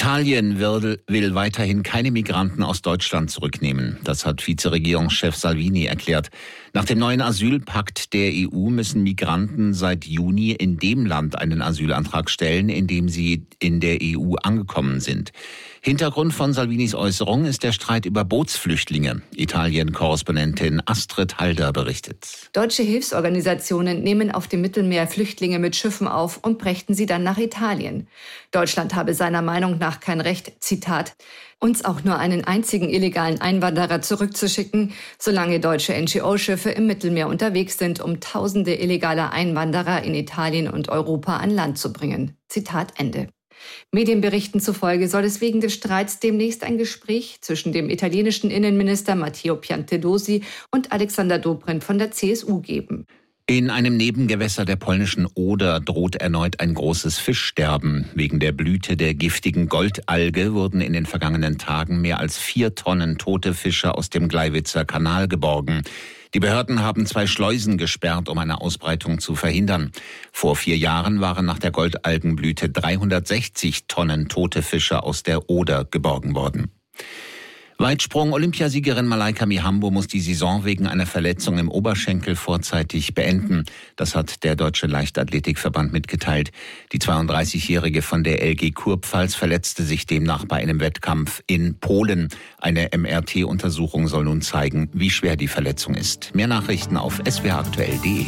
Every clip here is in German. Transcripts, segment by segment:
Italien will weiterhin keine Migranten aus Deutschland zurücknehmen. Das hat Vizeregierungschef Salvini erklärt. Nach dem neuen Asylpakt der EU müssen Migranten seit Juni in dem Land einen Asylantrag stellen, in dem sie in der EU angekommen sind. Hintergrund von Salvinis Äußerung ist der Streit über Bootsflüchtlinge. Italien-Korrespondentin Astrid Halder berichtet. Deutsche Hilfsorganisationen nehmen auf dem Mittelmeer Flüchtlinge mit Schiffen auf und brächten sie dann nach Italien. Deutschland habe seiner Meinung nach kein Recht, Zitat, uns auch nur einen einzigen illegalen Einwanderer zurückzuschicken, solange deutsche NGO-Schiffe im Mittelmeer unterwegs sind, um Tausende illegaler Einwanderer in Italien und Europa an Land zu bringen. Zitat Ende. Medienberichten zufolge soll es wegen des Streits demnächst ein Gespräch zwischen dem italienischen Innenminister Matteo Piantedosi und Alexander Dobrindt von der CSU geben. In einem Nebengewässer der polnischen Oder droht erneut ein großes Fischsterben. Wegen der Blüte der giftigen Goldalge wurden in den vergangenen Tagen mehr als 4 Tonnen tote Fische aus dem Gleiwitzer Kanal geborgen. Die Behörden haben 2 Schleusen gesperrt, um eine Ausbreitung zu verhindern. Vor 4 Jahren waren nach der Goldalgenblüte 360 Tonnen tote Fische aus der Oder geborgen worden. Weitsprung-Olympiasiegerin Malaika Mihambo muss die Saison wegen einer Verletzung im Oberschenkel vorzeitig beenden. Das hat der Deutsche Leichtathletikverband mitgeteilt. Die 32-Jährige von der LG Kurpfalz verletzte sich demnach bei einem Wettkampf in Polen. Eine MRT-Untersuchung soll nun zeigen, wie schwer die Verletzung ist. Mehr Nachrichten auf swraktuell.de.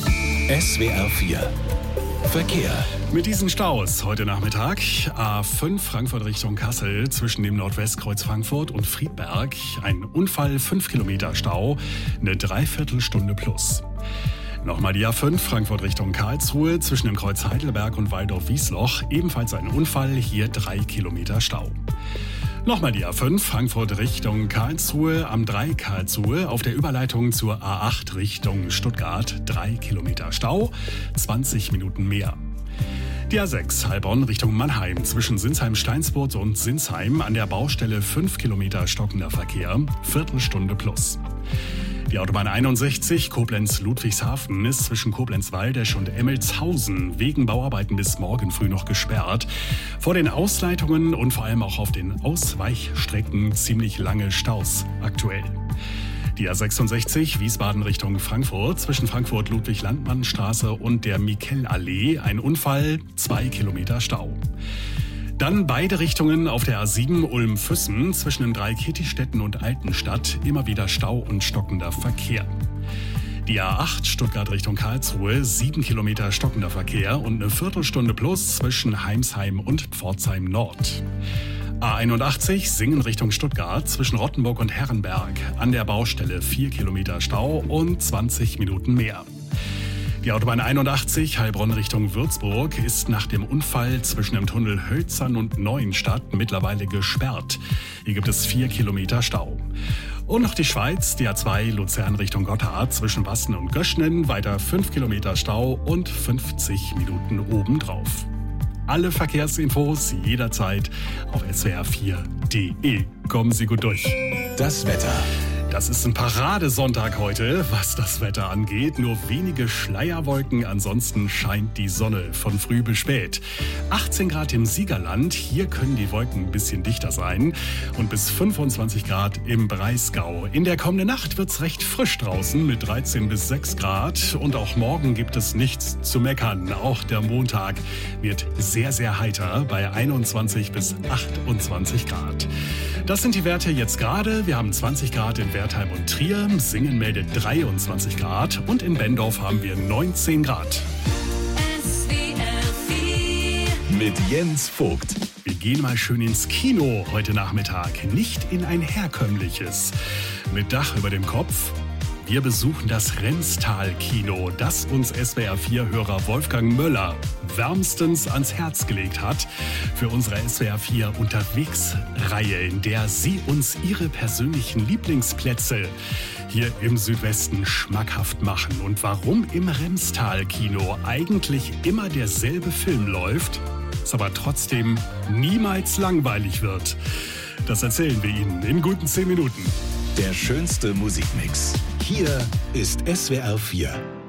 SWR 4 Verkehr. Mit diesen Staus heute Nachmittag A5 Frankfurt Richtung Kassel zwischen dem Nordwestkreuz Frankfurt und Friedberg. Ein Unfall, 5 Kilometer Stau, eine Dreiviertelstunde plus. Nochmal die A5 Frankfurt Richtung Karlsruhe zwischen dem Kreuz Heidelberg und Waldorf-Wiesloch. Ebenfalls ein Unfall, hier 3 Kilometer Stau. Nochmal die A5 Frankfurt Richtung Karlsruhe, am 3 Karlsruhe auf der Überleitung zur A8 Richtung Stuttgart. 3 Kilometer Stau, 20 Minuten mehr. Die A6 Heilbronn Richtung Mannheim zwischen Sinsheim-Steinsburg und Sinsheim an der Baustelle 5 Kilometer stockender Verkehr, Viertelstunde plus. Die Autobahn 61 Koblenz-Ludwigshafen ist zwischen Koblenz-Waldesch und Emmelshausen wegen Bauarbeiten bis morgen früh noch gesperrt. Vor den Ausleitungen und vor allem auch auf den Ausweichstrecken ziemlich lange Staus aktuell. Die A66 Wiesbaden Richtung Frankfurt zwischen Frankfurt-Ludwig-Landmann-Straße und der Miquel-Allee ein Unfall, 2 Kilometer Stau. Dann beide Richtungen auf der A7 Ulm-Füssen zwischen den 3 Kietistetten und Altenstadt immer wieder Stau und stockender Verkehr. Die A8 Stuttgart Richtung Karlsruhe 7 Kilometer stockender Verkehr und eine Viertelstunde plus zwischen Heimsheim und Pforzheim Nord. A81 Singen Richtung Stuttgart zwischen Rottenburg und Herrenberg an der Baustelle 4 Kilometer Stau und 20 Minuten mehr. Die Autobahn 81 Heilbronn Richtung Würzburg ist nach dem Unfall zwischen dem Tunnel Hölzern und Neuenstadt mittlerweile gesperrt. Hier gibt es 4 Kilometer Stau. Und noch die Schweiz, die A2 Luzern Richtung Gotthard zwischen Basten und Göschnen, weiter 5 Kilometer Stau und 50 Minuten obendrauf. Alle Verkehrsinfos jederzeit auf swr4.de. Kommen Sie gut durch. Das Wetter. Das ist ein Paradesonntag heute, was das Wetter angeht. Nur wenige Schleierwolken, ansonsten scheint die Sonne von früh bis spät. 18 Grad im Siegerland, hier können die Wolken ein bisschen dichter sein. Und bis 25 Grad im Breisgau. In der kommenden Nacht wird's recht frisch draußen mit 13 bis 6 Grad. Und auch morgen gibt es nichts zu meckern. Auch der Montag wird sehr, sehr heiter bei 21 bis 28 Grad. Das sind die Werte jetzt gerade. Wir haben 20 Grad in Wertheim und Trier. Singen meldet 23 Grad. Und in Bendorf haben wir 19 Grad. Mit Jens Vogt. Wir gehen mal schön ins Kino heute Nachmittag. Nicht in ein herkömmliches. Mit Dach über dem Kopf. Wir besuchen das Remstal-Kino, das uns SWR4-Hörer Wolfgang Möller wärmstens ans Herz gelegt hat für unsere SWR4 Unterwegs-Reihe, in der Sie uns Ihre persönlichen Lieblingsplätze hier im Südwesten schmackhaft machen. Und warum im Remstal-Kino eigentlich immer derselbe Film läuft, es aber trotzdem niemals langweilig wird. Das erzählen wir Ihnen in guten 10 Minuten. Der schönste Musikmix. Hier ist SWR 4.